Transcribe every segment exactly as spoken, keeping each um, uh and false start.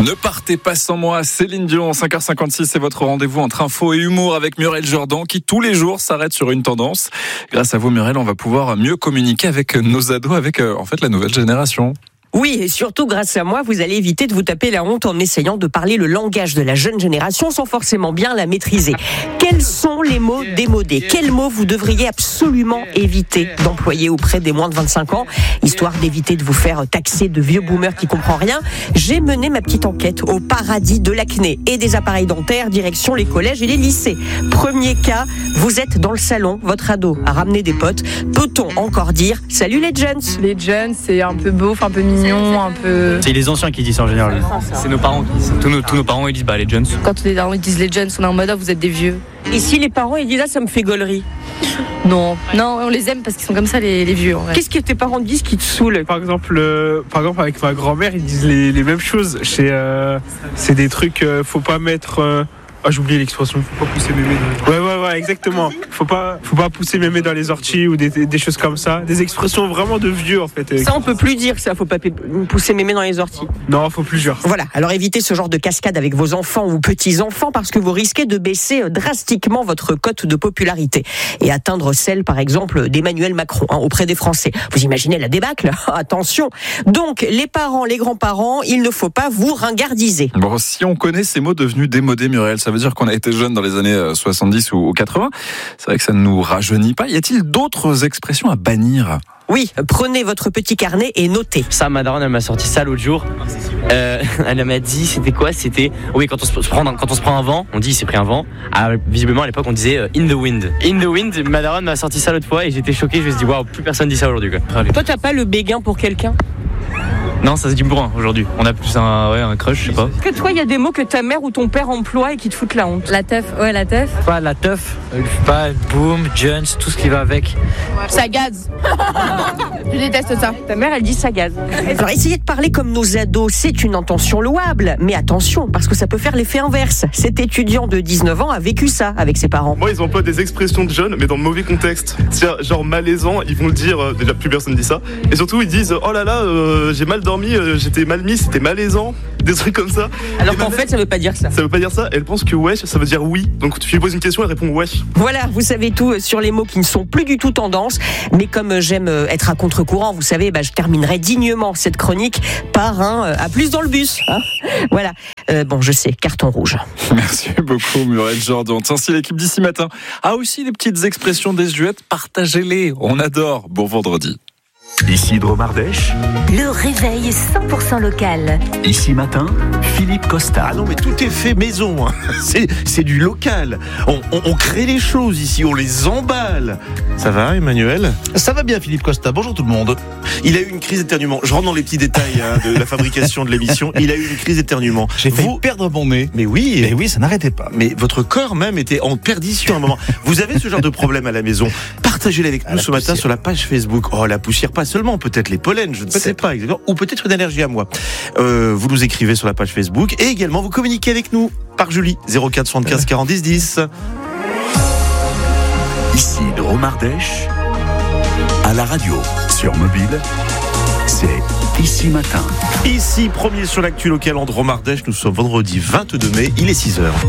Ne partez pas sans moi, Céline Dion, cinq heures cinquante-six, c'est votre rendez-vous entre info et humour avec Muriel Jourdan qui tous les jours s'arrête sur une tendance. Grâce à vous Muriel, on va pouvoir mieux communiquer avec nos ados, avec euh, en fait la nouvelle génération. Oui, et surtout grâce à moi, vous allez éviter de vous taper la honte en essayant de parler le langage de la jeune génération sans forcément bien la maîtriser. Quels sont les mots démodés ? Quels mots vous devriez absolument éviter d'employer auprès des moins de vingt-cinq ans, histoire d'éviter de vous faire taxer de vieux boomers qui comprennent rien ? J'ai mené ma petite enquête au paradis de l'acné et des appareils dentaires, direction les collèges et les lycées. Premier cas, vous êtes dans le salon, votre ado a ramené des potes. Peut-on encore dire « Salut les jeunes » ? Les jeunes, c'est un peu beauf, un peu mignon. Un peu... C'est les anciens qui disent ça en général. C'est nos parents qui disent. Tous nos, tous nos parents ils disent bah les jeunes. Quand les parents ils disent les jeunes, on est en mode ah, vous êtes des vieux. Et si les parents ils disent là, ça me fait gaulerie. Non, non, on les aime parce qu'ils sont comme ça les, les vieux. En vrai. Qu'est-ce que tes parents disent qui te saoule ? Par exemple, euh, par exemple avec ma grand-mère, ils disent les, les mêmes choses. C'est, euh, c'est des trucs, euh, faut pas mettre. Euh... Ah, j'ai oublié l'expression. Faut pas pousser mémé dans les... Ouais, ouais, ouais, exactement. Faut pas, faut pas pousser mémé dans les orties ou des, des, des choses comme ça. Des expressions vraiment de vieux, en fait. Ça, on peut plus dire ça. Faut pas pousser mémé dans les orties. Non, faut plus dire. Voilà. Alors, évitez ce genre de cascade avec vos enfants ou petits-enfants parce que vous risquez de baisser drastiquement votre cote de popularité et atteindre celle, par exemple, d'Emmanuel Macron, hein, auprès des Français. Vous imaginez la débâcle ? Attention. Donc, les parents, les grands-parents, il ne faut pas vous ringardiser. Bon, si on connaît ces mots devenus démodés, Muriel, ça veut dire qu'on a été jeune dans les années soixante-dix ou quatre-vingts. C'est vrai que ça ne nous rajeunit pas. Y a-t-il d'autres expressions à bannir ? Oui, prenez votre petit carnet et notez. Ça, ma daronne, elle m'a sorti ça l'autre jour. Euh, elle m'a dit, c'était quoi ? C'était, oui, quand on se prend, quand on se prend un vent, on dit il s'est pris un vent. Ah, visiblement, à l'époque, on disait euh, in the wind. In the wind, ma daronne m'a sorti ça l'autre fois et j'étais choqué. Je me suis dit, waouh, plus personne dit ça aujourd'hui, quoi. Toi, t'as pas le béguin pour quelqu'un ? Non, ça se dit bourrin aujourd'hui. On a plus un, ouais, un crush, je sais pas. Que toi, il y a des mots que ta mère ou ton père emploie et qui te foutent la honte. La teuf, ouais, la teuf. Pas la teuf, pas boom, Jones, tout ce qui va avec. Ça gaze. Je déteste ça. Ta mère, elle dit ça gaze. Alors, essayez de parler comme nos ados, c'est une intention louable. Mais attention, parce que ça peut faire l'effet inverse. Cet étudiant de dix-neuf ans a vécu ça avec ses parents. Moi, ils emploient des expressions de jeunes, mais dans le mauvais contexte. C'est genre malaisant, ils vont le dire, euh, déjà plus personne dit ça. Et surtout, ils disent, oh là là, euh, j'ai mal dormi, euh, j'étais mal mis, c'était malaisant. Des trucs comme ça. Alors qu'en fait, ça veut pas dire ça. Ça veut pas dire ça. Elle pense que wesh, ça veut dire oui. Donc tu lui poses une question, elle répond wesh. Voilà, vous savez tout sur les mots qui ne sont plus du tout tendance. Mais comme j'aime être à contre-courant, vous savez, bah, je terminerai dignement cette chronique par un à plus dans le bus. Hein, voilà. Euh, bon, je sais, carton rouge. Merci beaucoup, Muriel Jourdan. Tiens, si l'équipe d'ici matin a aussi des petites expressions désuètes, partagez-les. On adore. Bon vendredi. Ici Dromardèche. Le réveil cent pour cent local. Ici matin, Philippe Costa. Ah non, mais tout est fait maison. Hein. C'est, c'est du local. On, on, on crée les choses ici, on les emballe. Ça va, Emmanuel ? Ça va bien, Philippe Costa. Bonjour tout le monde. Il a eu une crise d'éternuement. Je rentre dans les petits détails hein, de la fabrication de l'émission. Il a eu une crise d'éternuement. J'ai failli Vous... perdre mon nez. Mais oui. Mais oui, ça n'arrêtait pas. Mais votre corps même était en perdition à un moment. Vous avez ce genre de problème à la maison. Partagez-le avec nous ce poussière. matin sur la page Facebook. Oh, la poussière, pas seulement, peut-être les pollens, je ne peut-être. sais pas exactement. Ou peut-être une allergie à moi. Euh, vous nous écrivez sur la page Facebook et également vous communiquez avec nous par Julie, zéro quatre soixante-quinze quarante dix dix. Ici Dromardèche, à la radio, sur mobile, c'est Ici Matin. Ici, premier sur l'actu local en Dromardèche, nous sommes vendredi vingt-deux mai, il est six heures.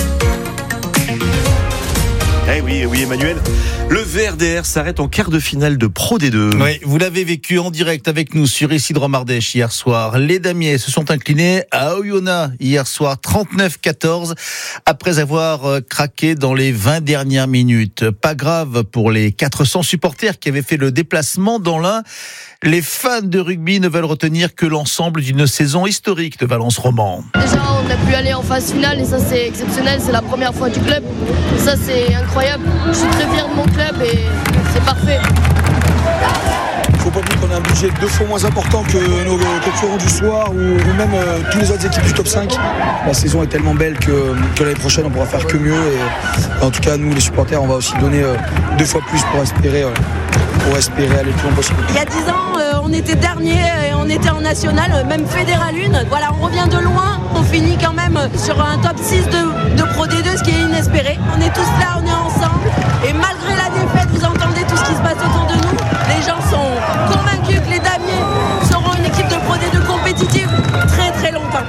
Eh oui, oui, Emmanuel. Le V R D R s'arrête en quart de finale de Pro D deux. Oui, vous l'avez vécu en direct avec nous sur Ici Dromardèche hier soir. Les Damiers se sont inclinés à Oyonnax hier soir, trente-neuf quatorze, après avoir craqué dans les vingt dernières minutes. Pas grave pour les quatre cents supporters qui avaient fait le déplacement dans l'Ain. Les fans de rugby ne veulent retenir que l'ensemble d'une saison historique de Valence Roman. Déjà, on a pu aller en phase finale et ça, c'est exceptionnel. C'est la première fois du club. Et ça, c'est incroyable. Je suis très fier de mon club et c'est parfait. Il ne faut pas oublier qu'on a un budget deux fois moins important que nos concurrents du soir ou, ou même euh, tous les autres équipes du top cinq. La saison est tellement belle que, que l'année prochaine, on pourra faire que mieux. Et, en tout cas, nous, les supporters, on va aussi donner euh, deux fois plus pour espérer, euh, pour espérer aller le plus loin possible. Il y a dix ans, euh, on était dernier et on était en national, même fédéral un. Voilà, on revient de loin. On finit quand même sur un top six de, de Pro D deux, ce qui est inespéré. On est tous là, on est ensemble. Et malgré la défaite, vous entendez tout ce qui se passe autour de nous. Les gens sont convaincus que les Damiers seront une équipe de Pro D deux compétitive très très longtemps.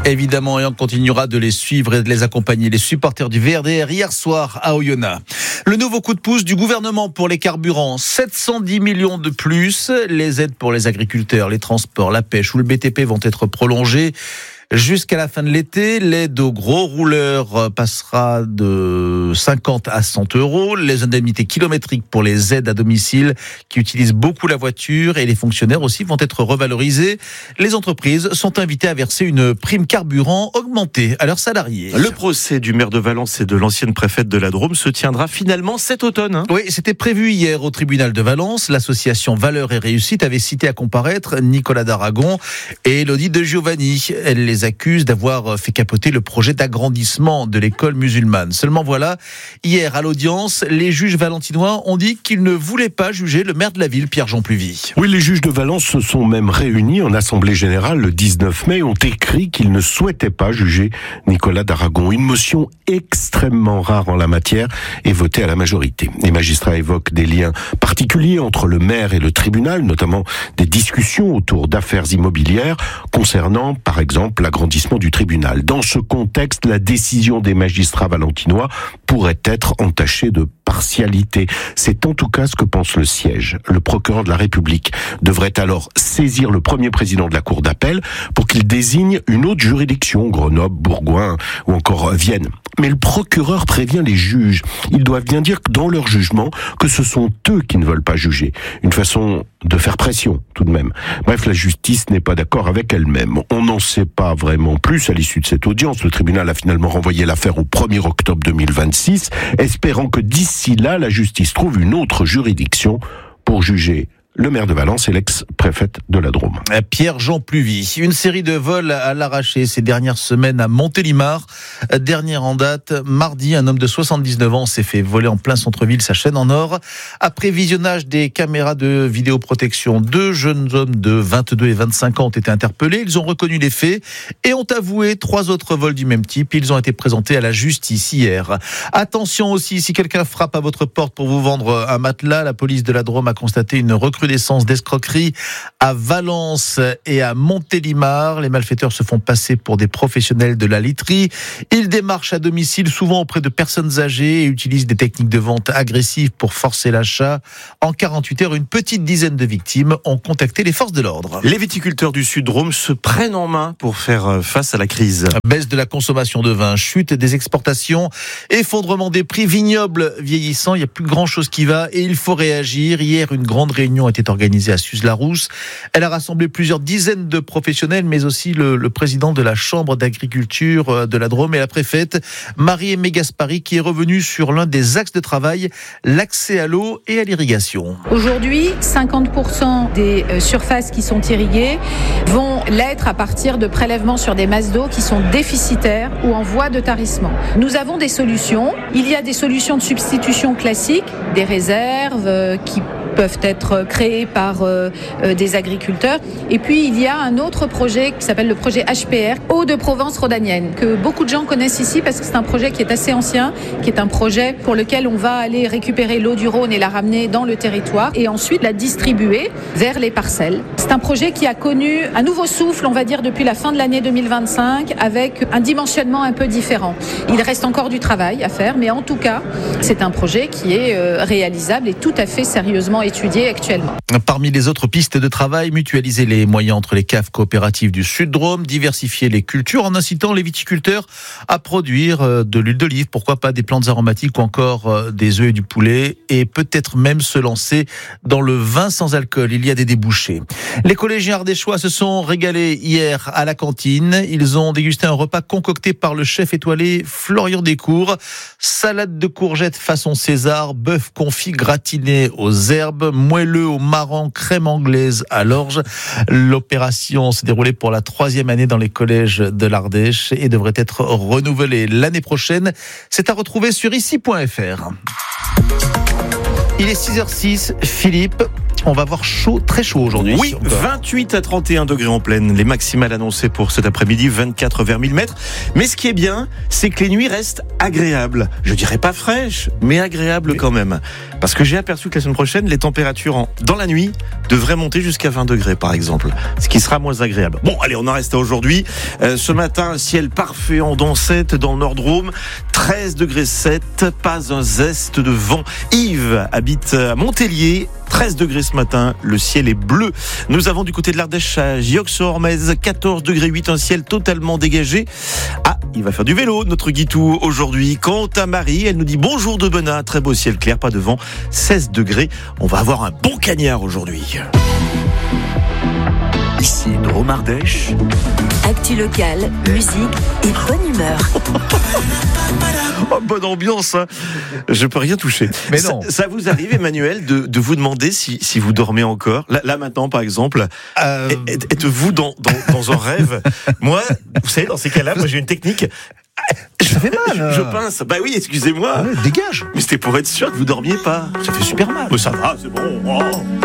Évidemment, et on continuera de les suivre et de les accompagner. Les supporters du V R D R hier soir à Oyonnax. Le nouveau coup de pouce du gouvernement pour les carburants, sept cent dix millions de plus. Les aides pour les agriculteurs, les transports, la pêche ou le B T P vont être prolongées jusqu'à la fin de l'été. L'aide aux gros rouleurs passera de cinquante à cent euros. Les indemnités kilométriques pour les aides à domicile qui utilisent beaucoup la voiture et les fonctionnaires aussi vont être revalorisés. Les entreprises sont invitées à verser une prime carburant augmentée à leurs salariés. Le procès du maire de Valence et de l'ancienne préfète de la Drôme se tiendra finalement cet automne. Hein. Oui, c'était prévu hier au tribunal de Valence. L'association Valeurs et Réussite avait cité à comparaître Nicolas d'Aragon et Elodie de Giovanni. Elle les accuse d'avoir fait capoter le projet d'agrandissement de l'école musulmane. Seulement voilà, hier à l'audience, les juges valentinois ont dit qu'ils ne voulaient pas juger le maire de la ville, Pierre-Jean Pluvy. Oui, les juges de Valence se sont même réunis en assemblée générale le dix-neuf mai et ont écrit qu'ils ne souhaitaient pas juger Nicolas d'Aragon. Une motion extrêmement rare en la matière est votée à la majorité. Les magistrats évoquent des liens particuliers entre le maire et le tribunal, notamment des discussions autour d'affaires immobilières concernant, par exemple, l'agrandissement du tribunal. Dans ce contexte, la décision des magistrats valentinois pourrait être entachée de partialité. C'est en tout cas ce que pense le siège. Le procureur de la République devrait alors saisir le premier président de la cour d'appel pour qu'il désigne une autre juridiction, Grenoble, Bourgoin ou encore Vienne. Mais le procureur prévient les juges. Ils doivent bien dire dans leur jugement que ce sont eux qui ne veulent pas juger. Une façon de faire pression, tout de même. Bref, la justice n'est pas d'accord avec elle-même. On n'en sait pas vraiment plus à l'issue de cette audience. Le tribunal a finalement renvoyé l'affaire au premier octobre deux mille vingt-six, espérant que d'ici là, la justice trouve une autre juridiction pour juger le maire de Valence et l'ex-préfète de la Drôme. Pierre-Jean Pluvy. Une série de vols à l'arraché ces dernières semaines à Montélimar. Dernière en date, mardi, un homme de soixante-dix-neuf ans s'est fait voler en plein centre-ville sa chaîne en or. Après visionnage des caméras de vidéoprotection, deux jeunes hommes de vingt-deux et vingt-cinq ans ont été interpellés. Ils ont reconnu les faits et ont avoué trois autres vols du même type. Ils ont été présentés à la justice hier. Attention aussi, si quelqu'un frappe à votre porte pour vous vendre un matelas, la police de la Drôme a constaté une recrudescence d'escroquerie à Valence et à Montélimar. Les malfaiteurs se font passer pour des professionnels de la literie. Ils démarchent à domicile, souvent auprès de personnes âgées, et utilisent des techniques de vente agressives pour forcer l'achat. En quarante-huit heures, une petite dizaine de victimes ont contacté les forces de l'ordre. Les viticulteurs du Sud-Drôme se prennent en main pour faire face à la crise. Baisse de la consommation de vin, chute des exportations, effondrement des prix, vignobles vieillissants, il n'y a plus grand chose qui va et il faut réagir. Hier, une grande réunion était organisée à Suze-la-Rousse. Elle a rassemblé plusieurs dizaines de professionnels, mais aussi le, le président de la Chambre d'agriculture de la Drôme et la préfète, Marie-Aimée Gaspari, qui est revenue sur l'un des axes de travail, l'accès à l'eau et à l'irrigation. Aujourd'hui, cinquante pour cent des surfaces qui sont irriguées vont l'être à partir de prélèvements sur des masses d'eau qui sont déficitaires ou en voie de tarissement. Nous avons des solutions. Il y a des solutions de substitution classiques, des réserves qui peuvent être créés par euh, euh, des agriculteurs. Et puis, il y a un autre projet qui s'appelle le projet H P R, Eau de Provence rhodanienne, que beaucoup de gens connaissent ici parce que c'est un projet qui est assez ancien, qui est un projet pour lequel on va aller récupérer l'eau du Rhône et la ramener dans le territoire et ensuite la distribuer vers les parcelles. C'est un projet qui a connu un nouveau souffle, on va dire, depuis la fin de l'année deux mille vingt-cinq, avec un dimensionnement un peu différent. Il reste encore du travail à faire, mais en tout cas, c'est un projet qui est euh, réalisable et tout à fait sérieusement étudié actuellement. Parmi les autres pistes de travail, mutualiser les moyens entre les caves coopératives du Sud-Drôme, diversifier les cultures en incitant les viticulteurs à produire de l'huile d'olive, pourquoi pas des plantes aromatiques ou encore des œufs et du poulet, et peut-être même se lancer dans le vin sans alcool. Il y a des débouchés. Les collégiens ardéchois se sont régalés hier à la cantine. Ils ont dégusté un repas concocté par le chef étoilé Florian Descours. Salade de courgettes façon César, bœuf confit gratiné aux herbes, moelleux au marron, crème anglaise à l'orge. L'opération s'est déroulée pour la troisième année dans les collèges de l'Ardèche et devrait être renouvelée l'année prochaine. C'est à retrouver sur ici point f r. Il est six heures six, Philippe. On va avoir chaud, très chaud aujourd'hui. Oui, vingt-huit à trente et un degrés en pleine. Les maximales annoncées pour cet après-midi, vingt-quatre vers mille mètres. Mais ce qui est bien, c'est que les nuits restent agréables. Je dirais pas fraîches, mais agréables quand même. Parce que j'ai aperçu que la semaine prochaine, les températures en, dans la nuit devraient monter jusqu'à vingt degrés par exemple. Ce qui sera moins agréable. Bon, allez, on en reste à aujourd'hui. Euh, ce matin, un ciel parfait en Dancette dans le Nord-Drôme. treize degrés sept, pas un zeste de vent. Yves habite à Montélier. treize degrés ce matin, le ciel est bleu. Nous avons du côté de l'Ardèche à Giox-sur-Ormez, quatorze degrés huit, un ciel totalement dégagé. Ah, il va faire du vélo, notre Guitou, aujourd'hui. Quant à Marie, elle nous dit bonjour de Benin, très beau ciel clair, pas de vent, seize degrés. On va avoir un bon cagnard aujourd'hui. Ici Drôme-Ardèche. Actu locale, musique et bonne humeur. Oh, bonne ambiance, hein. Je peux rien toucher. Mais non. Ça, ça vous arrive, Emmanuel, de, de vous demander si, si vous dormez encore? Là, là maintenant, par exemple, euh... êtes-vous dans, dans, dans un rêve? Moi, vous savez, dans ces cas-là, moi j'ai une technique. Ça fait mal. Je, je pince. Bah oui, excusez-moi. Ouais, dégage. Mais c'était pour être sûr que vous dormiez pas. Ça fait super mal. Mais ça va, c'est bon. Oh.